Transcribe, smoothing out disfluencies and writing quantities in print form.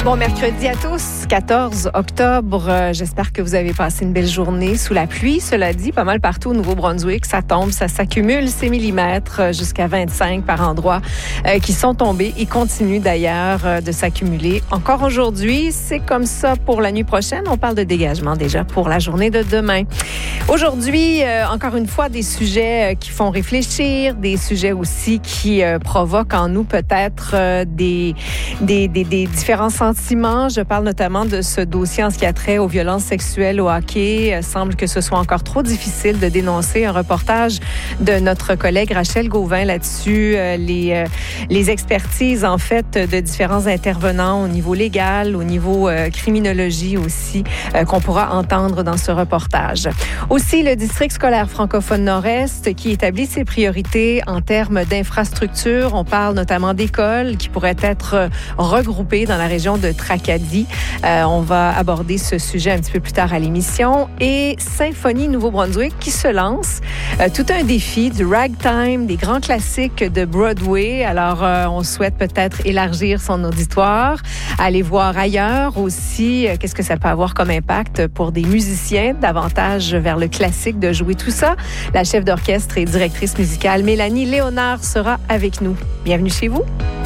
Bon mercredi à tous, 14 octobre. J'espère que vous avez passé une belle journée sous la pluie. Cela dit, pas mal partout au Nouveau-Brunswick, ça tombe, ça s'accumule, ces millimètres, jusqu'à 25 par endroit qui sont tombés et continuent d'ailleurs de s'accumuler. Encore aujourd'hui, c'est comme ça pour la nuit prochaine. On parle de dégagement déjà pour la journée de demain. Aujourd'hui, encore une fois, des sujets qui font réfléchir, des sujets aussi qui provoquent en nous peut-être des différents sentiments. Je parle notamment de ce dossier en ce qui a trait aux violences sexuelles au hockey. Il semble que ce soit encore trop difficile de dénoncer. Un reportage de notre collègue Rachel Gauvin là-dessus. Les expertises, en fait, de différents intervenants au niveau légal, au niveau criminologie aussi, qu'on pourra entendre dans ce reportage. Aussi, le district scolaire francophone Nord-Est qui établit ses priorités en termes d'infrastructures. On parle notamment d'écoles qui pourraient être regroupées dans la région de Tracadie. On va aborder ce sujet un petit peu plus tard à l'émission. Et Symphonie Nouveau-Brunswick qui se lance. Tout un défi du ragtime, des grands classiques de Broadway. Alors, on souhaite peut-être élargir son auditoire, aller voir ailleurs aussi. Qu'est-ce que ça peut avoir comme impact pour des musiciens, davantage vers le classique de jouer tout ça. La chef d'orchestre et directrice musicale Mélanie Léonard sera avec nous. Bienvenue chez vous.